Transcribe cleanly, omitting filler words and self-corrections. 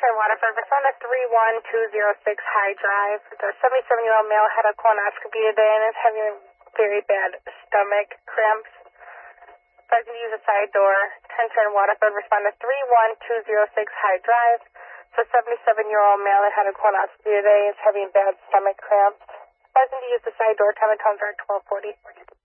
Waterford, respond to 31206 High Drive. The 77-year-old male had a colonoscopy today and is having very bad stomach cramps. Advising to use a side door. 1010 Waterford, respond to 31206 High Drive. The 77-year-old male that had a colonoscopy today is having bad stomach cramps. Advising to use the side door. Time and tones are 1240.